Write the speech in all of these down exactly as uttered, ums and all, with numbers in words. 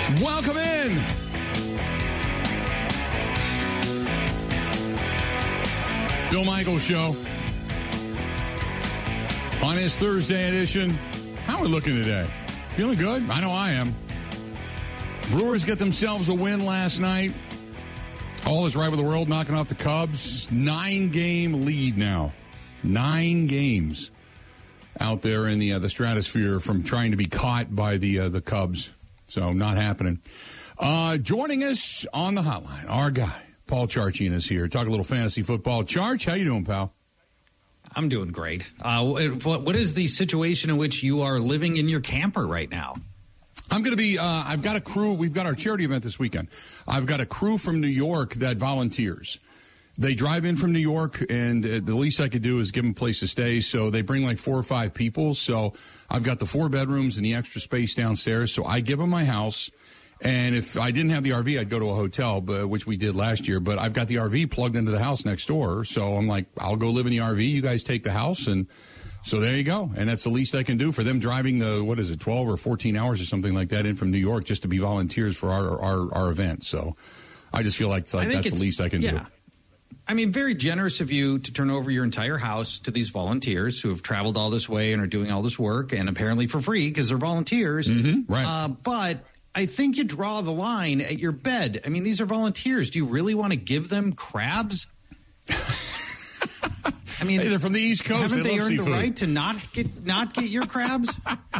Welcome in. Bill Michaels Show. On his Thursday edition. How are we looking today? Feeling good? I know I am. Brewers get themselves a win last night. All is right with the world, knocking off the Cubs. Nine-game lead now. Nine games out there in the uh, the stratosphere from trying to be caught by the uh, the Cubs. So not happening. Uh, joining us on the hotline, our guy, Paul Charchian is here. Talk a little fantasy football. Charch, how you doing, pal? I'm doing great. Uh, what, what is the situation in which you are living in your camper right now? I'm going to be, uh, I've got a crew. We've got our charity event this weekend. I've got a crew from New York that volunteers. They drive in from New York, and uh, the least I could do is give them a place to stay. So they bring like four or five people. So I've got the four bedrooms and the extra space downstairs. So I give them my house. And if I didn't have the R V, I'd go to a hotel, but, which we did last year. But I've got the R V plugged into the house next door. So I'm like, I'll go live in the R V. You guys take the house. And so there you go. And that's the least I can do for them driving the, what is it, twelve or fourteen hours or something like that in from New York just to be volunteers for our our, our event. So I just feel like, like that's the least I can yeah. do. I mean, very generous of you to turn over your entire house to these volunteers who have traveled all this way and are doing all this work, and apparently for free because they're volunteers. Mm-hmm, right. Uh, but I think you draw the line at your bed. I mean, these are volunteers. Do you really want to give them crabs? I mean, hey, they're from the East Coast. Haven't they, they love earned seafood. the right to not get not get your crabs?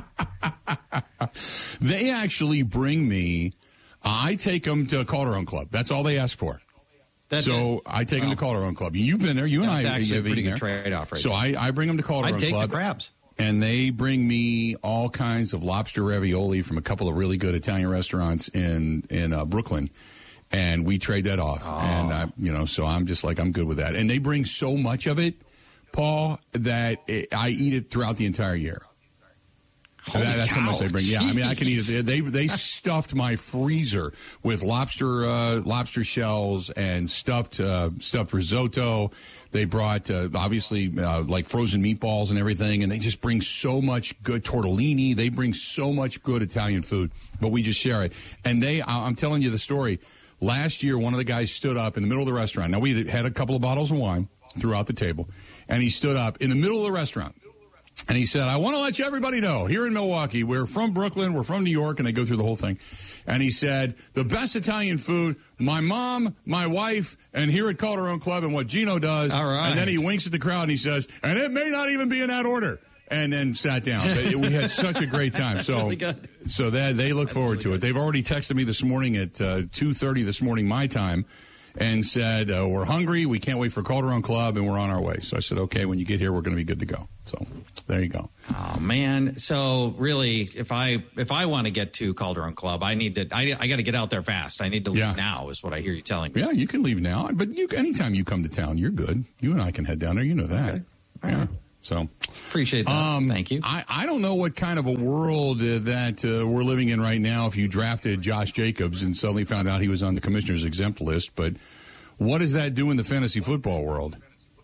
They actually bring me. I take them to Calderon Club. That's all they ask for. That's so it. I take well, them to Calderon Club. You've been there. You and that's I actually have a pretty been good there. trade-off right So I, I bring them to Calderon I take Club. the crabs. And they bring me all kinds of lobster ravioli from a couple of really good Italian restaurants in in uh, Brooklyn, and we trade that off. Oh. And I, you know, so I'm just like I'm good with that. And they bring so much of it, Paul, that it, I eat it throughout the entire year. Holy that, that's cow. how much they bring. Yeah, I mean, I can eat Jeez. it. They they stuffed my freezer with lobster uh, lobster shells and stuffed uh, stuffed risotto. They brought uh, obviously uh, like frozen meatballs and everything, and they just bring so much good tortellini. They bring so much good Italian food, but we just share it. And they, I'm telling you the story. Last year, one of the guys stood up in the middle of the restaurant. Now we had a couple of bottles of wine throughout the table, and he stood up in the middle of the restaurant. And he said, I want to let you everybody know, here in Milwaukee, we're from Brooklyn, we're from New York, and they go through the whole thing. And he said, the best Italian food, my mom, my wife, and here at Calderon Club and what Gino does. All right. And then he winks at the crowd and he says, and it may not even be in that order. And then sat down. But it, we had such a great time. That's so really good. so that they look That's forward really to good. it. They've already texted me this morning at uh, two thirty this morning, my time, and said, uh, we're hungry, we can't wait for Calderon Club, and we're on our way. So I said, okay, when you get here, we're going to be good to go. So there you go. Oh man! So really, if I if I want to get to Calderon Club, I need to. I, I got to get out there fast. I need to leave Yeah. now. Is what I hear you telling me. Yeah, you can leave now, but you anytime you come to town, you're good. You and I can head down there. You know that. Okay. All Yeah. right. So Appreciate that. um, Thank you. I, I don't know what kind of a world uh, that uh, we're living in right now. If you drafted Josh Jacobs and suddenly found out he was on the commissioner's exempt list, but what does that do in the fantasy football world?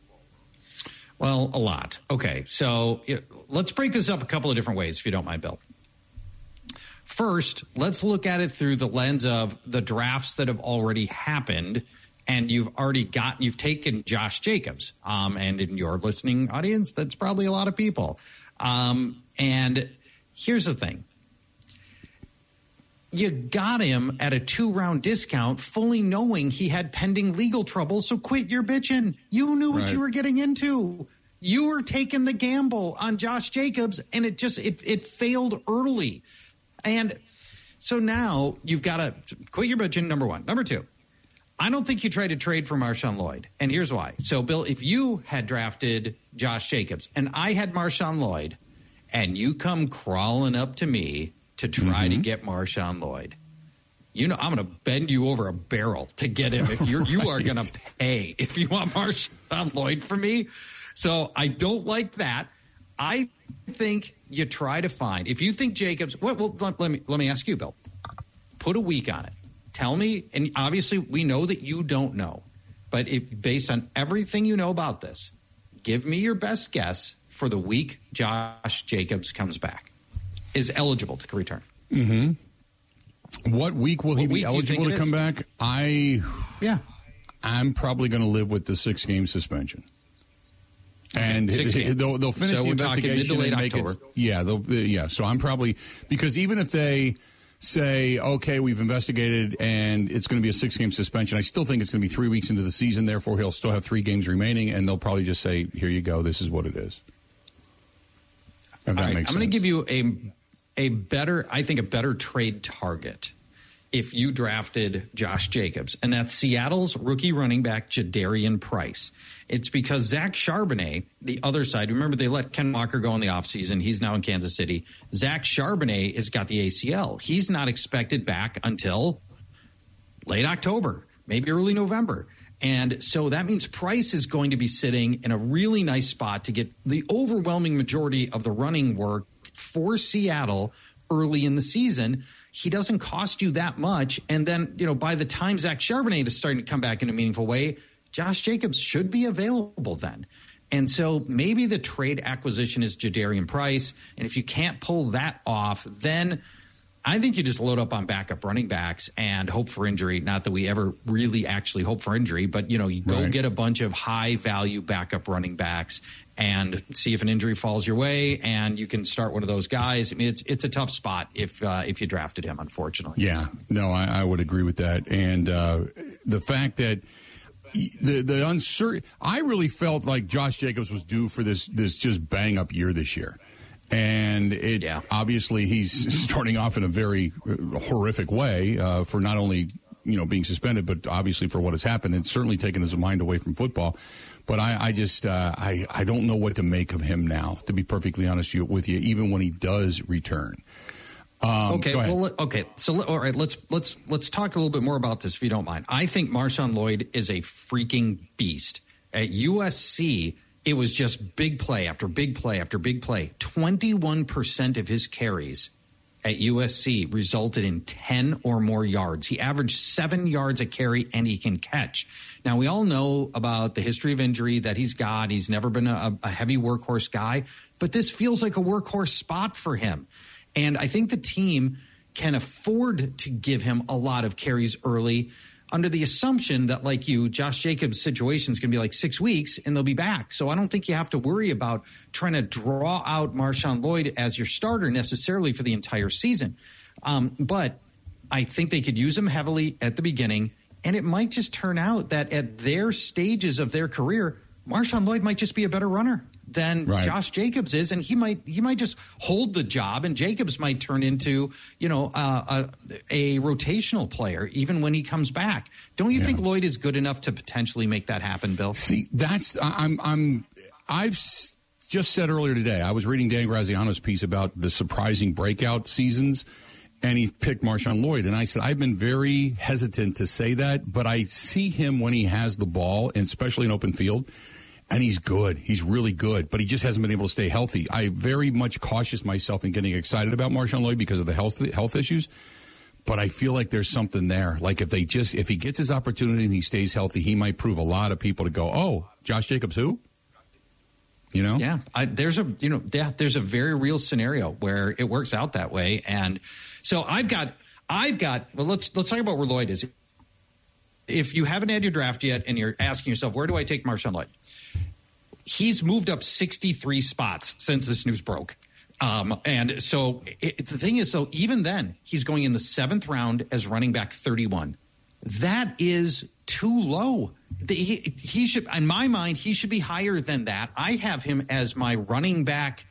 Well, a lot. Okay, so it, let's break this up a couple of different ways, if you don't mind, Bill. First, let's look at it through the lens of the drafts that have already happened, and you've already got, you've taken Josh Jacobs. Um, and in your listening audience, that's probably a lot of people. Um, and here's the thing. You got him at a two-round discount, fully knowing he had pending legal trouble, so quit your bitching. You knew what Right. you were getting into. You were taking the gamble on Josh Jacobs, and it just it it failed early. And so now you've got to quit your bitching, number one. Number two, I don't think you tried to trade for Marshawn Lloyd, and here's why. So, Bill, if you had drafted Josh Jacobs and I had Marshawn Lloyd, and you come crawling up to me to try mm-hmm. to get Marshawn Lloyd, you know I'm going to bend you over a barrel to get him. If you're, you are going to pay if you want Marshawn Lloyd from me. So I don't like that. I think you try to find, if you think Jacobs, well, well let, let me let me ask you, Bill. Put a week on it. Tell me, and obviously we know that you don't know, but if, based on everything you know about this, give me your best guess for the week Josh Jacobs comes back, is eligible to return. Mm-hmm. What week will he What be eligible to come back? I, yeah, I'm probably going to live with the six game suspension. And Six it, they'll, they'll finish so the we're talking investigation mid to late and make October. it. Yeah, they'll, yeah. So I'm probably because even if they say, okay, we've investigated and it's going to be a six game suspension, I still think it's going to be three weeks into the season. Therefore, he'll still have three games remaining, and they'll probably just say, "Here you go. This is what it is." If that right, makes I'm sense. going to give you a a better, I think, a better trade target if you drafted Josh Jacobs, and that's Seattle's rookie running back Jadarian Price. It's because Zach Charbonnet, the other side, remember they let Ken Walker go in the offseason. He's now in Kansas City. Zach Charbonnet has got the A C L. He's not expected back until late October, maybe early November. And so that means Price is going to be sitting in a really nice spot to get the overwhelming majority of the running work for Seattle early in the season. He doesn't cost you that much. And then, you know, by the time Zach Charbonnet is starting to come back in a meaningful way, Josh Jacobs should be available then. And so maybe the trade acquisition is Jadarian Price. And if you can't pull that off, then I think you just load up on backup running backs and hope for injury. Not that we ever really actually hope for injury, but, you know, you go Right. get a bunch of high value backup running backs and see if an injury falls your way, and you can start one of those guys. I mean, it's it's a tough spot if uh, if you drafted him, unfortunately. Yeah, no, I, I would agree with that. And uh, the fact that the the uncertain, I really felt like Josh Jacobs was due for this this just bang up year this year. And it Yeah. obviously he's starting off in a very horrific way uh, for not only, you know, being suspended, but obviously for what has happened. It's certainly taken his mind away from football. But I, I just uh, I I don't know what to make of him now, to be perfectly honest with you, even when he does return. Um, okay, well, let- okay. So, let- all right, let's let's let's talk a little bit more about this, if you don't mind. I think Marshawn Lloyd is a freaking beast. At U S C, it was just big play after big play after big play. twenty-one percent of his carries at U S C resulted in ten or more yards. He averaged seven yards a carry, and he can catch. Now, we all know about the history of injury that he's got. He's never been a, a heavy workhorse guy, but this feels like a workhorse spot for him. And I think the team can afford to give him a lot of carries early under the assumption that, like you, Josh Jacobs' situation is going to be like six weeks and they'll be back. So I don't think you have to worry about trying to draw out Marshawn Lloyd as your starter necessarily for the entire season. Um, but I think they could use him heavily at the beginning, and it might just turn out that at their stages of their career, Marshawn Lloyd might just be a better runner than Right. Josh Jacobs is, and he might he might just hold the job, and Jacobs might turn into, you know, uh, a, a rotational player even when he comes back. Don't you Yeah. think Lloyd is good enough to potentially make that happen, Bill? See, that's I'm I'm I've s- just said earlier today. I was reading Dan Graziano's piece about the surprising breakout seasons, and he picked Marshawn Lloyd, and I said I've been very hesitant to say that, but I see him when he has the ball, and especially in open field. And he's good. He's really good, but he just hasn't been able to stay healthy. I very much cautious myself in getting excited about Marshawn Lloyd because of the health health issues. But I feel like there's something there. Like if they just if he gets his opportunity and he stays healthy, he might prove a lot of people to go, oh, Josh Jacobs, who? You know? Yeah, I, there's a you know yeah, there's a very real scenario where it works out that way, and so I've got I've got well let's let's talk about where Lloyd is. If you haven't had your draft yet and you're asking yourself, where do I take Marshawn Lloyd? He's moved up sixty-three spots since this news broke. Um, and so it, the thing is, though, even then, he's going in the seventh round as running back thirty-one. That is too low. The, he, he should, in my mind, he should be higher than that. I have him as my running back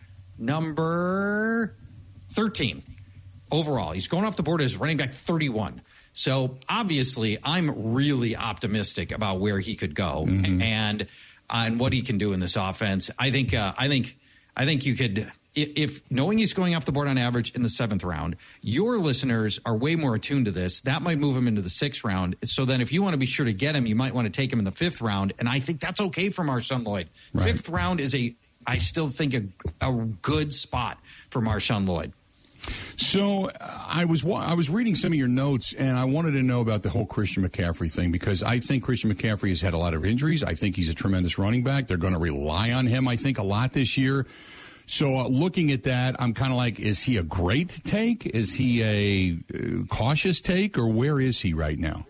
number thirteen overall. He's going off the board as running back thirty-one. So obviously, I'm really optimistic about where he could go mm-hmm. and uh, and what he can do in this offense. I think uh, I think I think you could. If knowing he's going off the board on average in the seventh round, your listeners are way more attuned to this. That might move him into the sixth round. So then if you want to be sure to get him, you might want to take him in the fifth round. And I think that's okay for Marshawn Lloyd. Right. Fifth round is a, I still think, a, a good spot for Marshawn Lloyd. So uh, I was I was reading some of your notes, and I wanted to know about the whole Christian McCaffrey thing, because I think Christian McCaffrey has had a lot of injuries. I think he's a tremendous running back. They're going to rely on him, I think, a lot this year. So uh, looking at that, I'm kind of like, is he a great take? Is he a uh, cautious take? Or where is he right now?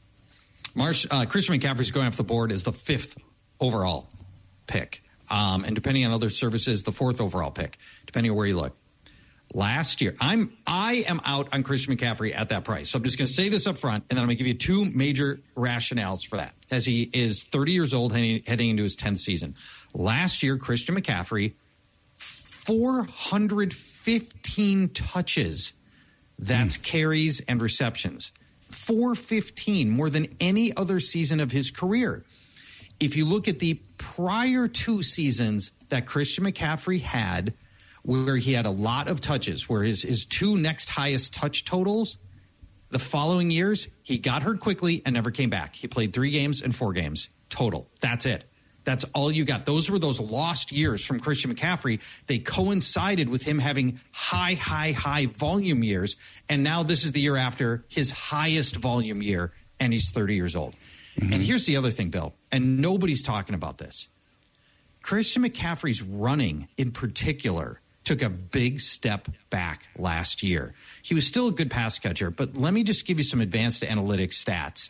Marsh, uh, Christian McCaffrey's going off the board as the fifth overall pick. Um, and depending on other services, the fourth overall pick, depending on where you look. Last year, I'm I am out on Christian McCaffrey at that price. So I'm just going to say this up front, and then I'm going to give you two major rationales for that. As he is thirty years old, heading, heading into his tenth season. Last year, Christian McCaffrey, four hundred fifteen touches. That's mm. carries and receptions. four fifteen, more than any other season of his career. If you look at the prior two seasons that Christian McCaffrey had, where he had a lot of touches, where his, his two next highest touch totals, the following years, he got hurt quickly and never came back. He played three games and four games total. That's it. That's all you got. Those were those lost years from Christian McCaffrey. They coincided with him having high, high, high volume years. And now this is the year after his highest volume year, and he's thirty years old. Mm-hmm. And here's the other thing, Bill, and nobody's talking about this. Christian McCaffrey's running in particular took a big step back last year. He was still a good pass catcher, but let me just give you some advanced analytics stats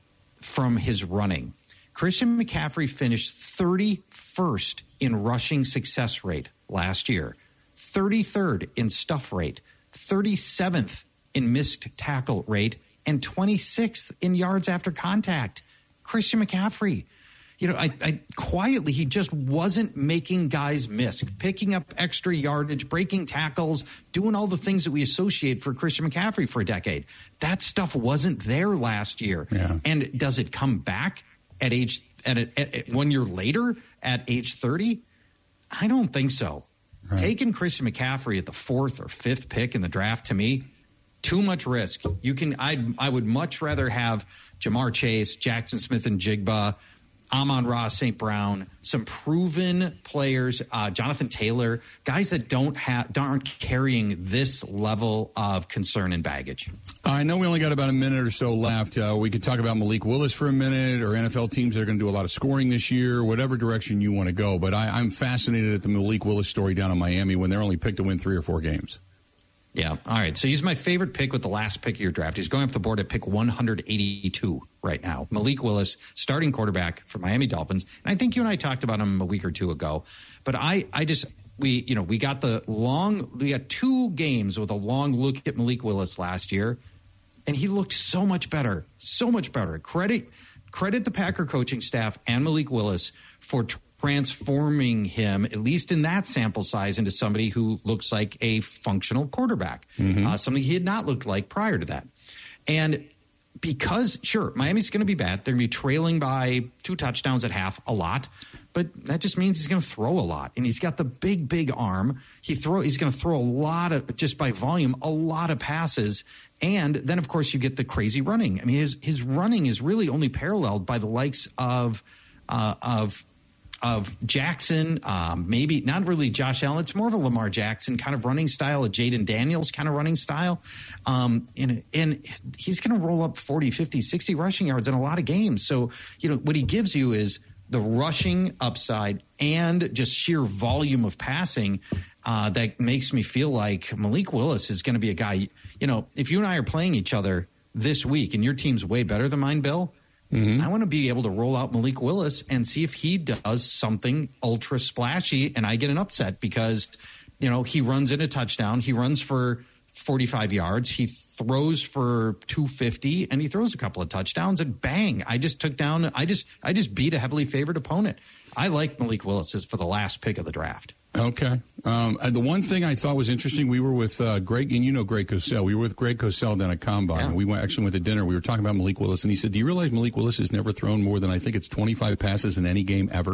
from his running. Christian McCaffrey finished thirty-first in rushing success rate last year, thirty-third in stuff rate, thirty-seventh in missed tackle rate, and twenty-sixth in yards after contact. Christian McCaffrey, you know, I, I quietly, he just wasn't making guys miss, picking up extra yardage, breaking tackles, doing all the things that we associate for Christian McCaffrey for a decade. That stuff wasn't there last year. Yeah. And does it come back at age at, a, at, at one year later at age thirty? I don't think so. Right. Taking Christian McCaffrey at the fourth or fifth pick in the draft, to me, too much risk. You can, I I would much rather have Jamar Chase, Jackson Smith and Jigba, Amon-Ra Saint Brown, some proven players, uh, Jonathan Taylor, guys that don't have aren't carrying this level of concern and baggage. I know we only got about a minute or so left. Uh, we could talk about Malik Willis for a minute, or N F L teams that are going to do a lot of scoring this year, whatever direction you want to go. But I, I'm fascinated at the Malik Willis story down in Miami when they're only picked to win three or four games. Yeah. All right. So he's my favorite pick with the last pick of your draft. He's going off the board at pick one hundred eighty-two right now. Malik Willis, starting quarterback for Miami Dolphins. And I think you and I talked about him a week or two ago. But I, I just, we, you know, we got the long, we got two games with a long look at Malik Willis last year. And he looked so much better, so much better. Credit, credit the Packer coaching staff and Malik Willis for transforming him, at least in that sample size, into somebody who looks like a functional quarterback, mm-hmm. uh, something he had not looked like prior to that. And because, sure, Miami's going to be bad. They're going to be trailing by two touchdowns at half a lot, but that just means he's going to throw a lot. And he's got the big, big arm. He throw. He's going to throw a lot of, just by volume, a lot of passes. And then, of course, you get the crazy running. I mean, his his running is really only paralleled by the likes of uh, of of Jackson, um, maybe not really Josh Allen. It's more of a Lamar Jackson kind of running style, a Jaden Daniels kind of running style. Um, and, and he's going to roll up forty, fifty, sixty rushing yards in a lot of games. So, you know, what he gives you is the rushing upside and just sheer volume of passing uh, that makes me feel like Malik Willis is going to be a guy. You know, if you and I are playing each other this week and your team's way better than mine, Bill, mm-hmm. I want to be able to roll out Malik Willis and see if he does something ultra splashy and I get an upset because, you know, he runs in a touchdown. He runs for forty-five yards. He throws for two fifty and he throws a couple of touchdowns and bang, I just took down, I just, I just beat a heavily favored opponent. I like Malik Willis as for the last pick of the draft. Okay. Um, and the one thing I thought was interesting, we were with uh, Greg, and you know Greg Cosell. We were with Greg Cosell down at Combine. Yeah. And we went, actually went to dinner. We were talking about Malik Willis, and he said, do you realize Malik Willis has never thrown more than, I think it's twenty-five passes in any game ever?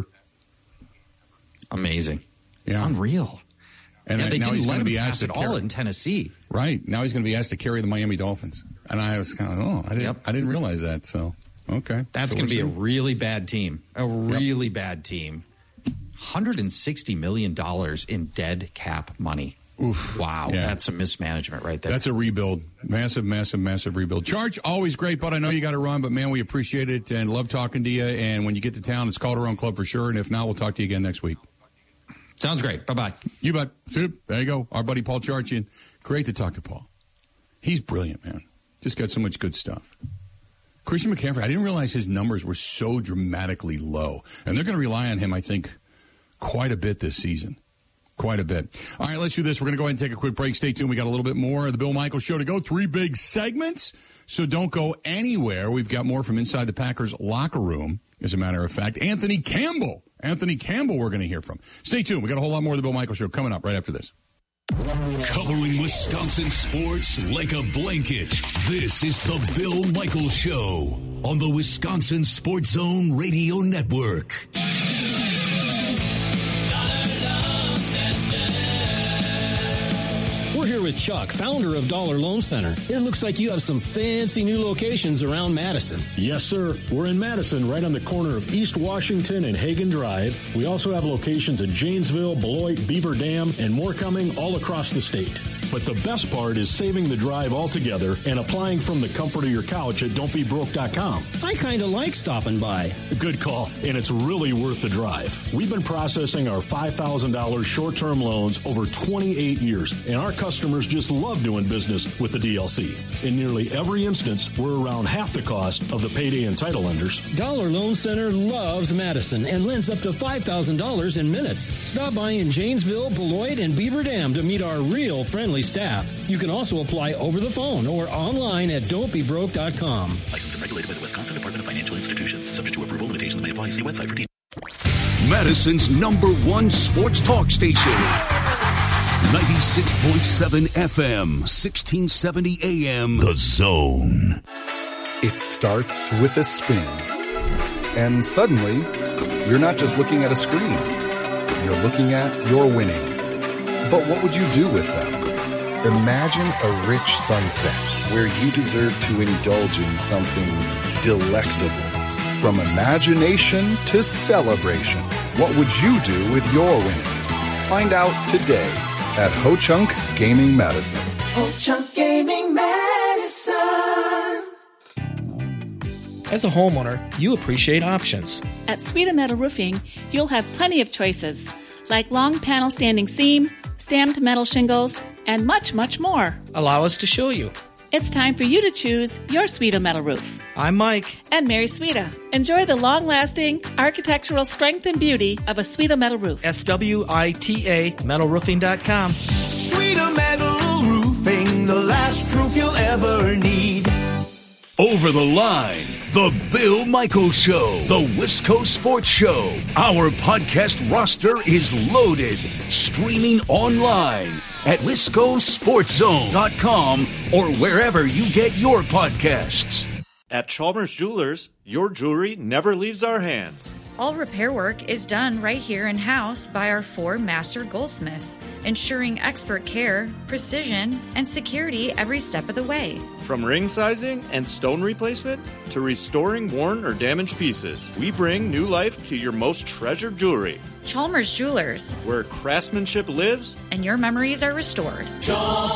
Amazing. Yeah. Unreal. And yeah, they now didn't he's let going to him be asked pass to at carry. all in Tennessee. Right. Now he's going to be asked to carry the Miami Dolphins. And I was kind of, oh, I didn't, yep. I didn't realize that. So, okay. That's so going to be see. a really bad team. A really yep. bad team. one hundred sixty million dollars in dead cap money. Oof. Wow. Yeah. That's some mismanagement right there. That's a rebuild. Massive, massive, massive rebuild. Charge, always great, but I know you got to run, but man, we appreciate it and love talking to you. And when you get to town, it's Calderon Club for sure. And if not, we'll talk to you again next week. Sounds great. Bye-bye. You bet. See, there you go. Our buddy Paul Charchian. Great to talk to Paul. He's brilliant, man. Just got so much good stuff. Christian McCaffrey, I didn't realize his numbers were so dramatically low. And they're going to rely on him, I think, quite a bit this season. Quite a bit. All right, let's do this. We're going to go ahead and take a quick break. Stay tuned. We got a little bit more of the Bill Michaels Show to go. Three big segments. So don't go anywhere. We've got more from inside the Packers locker room, as a matter of fact. Anthony Campbell. Anthony Campbell we're going to hear from. Stay tuned. We got a whole lot more of the Bill Michaels Show coming up right after this. Covering Wisconsin sports like a blanket. This is the Bill Michaels Show on the Wisconsin Sports Zone Radio Network. We're here with Chuck, founder of Dollar Loan Center. It looks like you have some fancy new locations around Madison. Yes, sir. We're in Madison, right on the corner of East Washington and Hagen Drive. We also have locations in Janesville, Beloit, Beaver Dam, and more coming all across the state. But the best part is saving the drive altogether and applying from the comfort of your couch at don't be broke dot com. I kind of like stopping by. Good call, and it's really worth the drive. We've been processing our five thousand dollars short-term loans over twenty-eight years, and our customers just love doing business with the D L C. In nearly every instance, we're around half the cost of the payday and title lenders. Dollar Loan Center loves Madison and lends up to five thousand dollars in minutes. Stop by in Janesville, Beloit, and Beaver Dam to meet our real friendly staff. You can also apply over the phone or online at don't be broke dot com. Licensed and regulated by the Wisconsin Department of Financial Institutions. Subject to approval, limitations may apply. See website for details. Madison's number one sports talk station. ninety-six point seven F M, sixteen seventy A M. The Zone. It starts with a spin. And suddenly, you're not just looking at a screen. You're looking at your winnings. But what would you do with them? Imagine a rich sunset where you deserve to indulge in something delectable. From imagination to celebration, what would you do with your winnings? Find out today at Ho-Chunk Gaming Madison. Ho-Chunk Gaming Madison. As a homeowner, you appreciate options. At Sweeta Metal Roofing, you'll have plenty of choices, like long panel standing seam, stamped metal shingles, and much, much more. Allow us to show you. It's time for you to choose your Sweeta Metal Roof. I'm Mike. And Mary Sweeta. Enjoy the long-lasting architectural strength and beauty of a Sweeta Metal Roof. S W I T A metal roofing dot com. Sweeta Metal Roofing, the last roof you'll ever need. Over the Line, the Bill Michaels Show, the Wisco Sports Show. Our podcast roster is loaded, streaming online at wisco sports zone dot com or wherever you get your podcasts. At Chalmers Jewelers, your jewelry never leaves our hands. All repair work is done right here in-house by our four master goldsmiths, ensuring expert care, precision, and security every step of the way. From ring sizing and stone replacement to restoring worn or damaged pieces, we bring new life to your most treasured jewelry. Chalmers Jewelers, where craftsmanship lives and your memories are restored. Chalmers.